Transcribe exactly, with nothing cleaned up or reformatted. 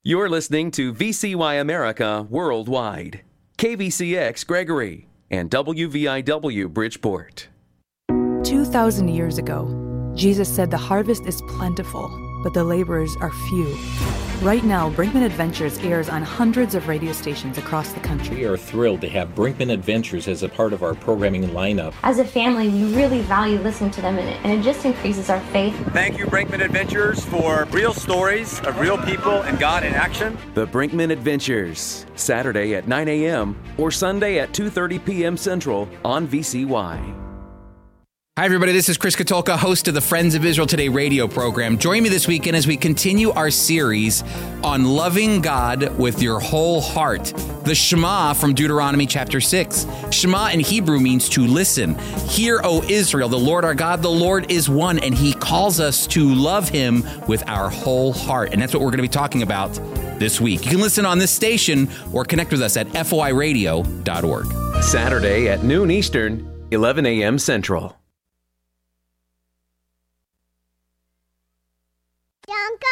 You're listening to V C Y America Worldwide, K V C X Gregory, and W V I W Bridgeport. Two thousand years ago, Jesus said the harvest is plentiful, but the laborers are few. Right now, Brinkman Adventures airs on hundreds of radio stations across the country. We are thrilled to have Brinkman Adventures as a part of our programming lineup. As a family, we really value listening to them, and it, and it just increases our faith. Thank you, Brinkman Adventures, for real stories of real people and God in action. The Brinkman Adventures, Saturday at nine a.m. or Sunday at two thirty p.m. Central on V C Y. Hi, everybody. This is Chris Katulka, host of the Friends of Israel Today radio program. Join me this weekend as we continue our series on loving God with your whole heart. The Shema from Deuteronomy chapter six. Shema in Hebrew means to listen. Hear, O Israel, the Lord our God, the Lord is one, and he calls us to love him with our whole heart. And that's what we're going to be talking about this week. You can listen on this station or connect with us at F O I radio dot org. Saturday at noon Eastern, eleven a.m. Central. Jungle